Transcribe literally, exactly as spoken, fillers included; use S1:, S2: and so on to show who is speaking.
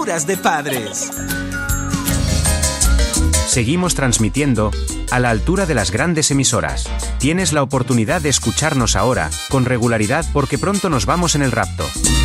S1: aventuras de padres.
S2: Seguimos transmitiendo a la altura de las grandes emisoras. Tienes la oportunidad de escucharnos ahora, con regularidad, porque pronto nos vamos en el rapto.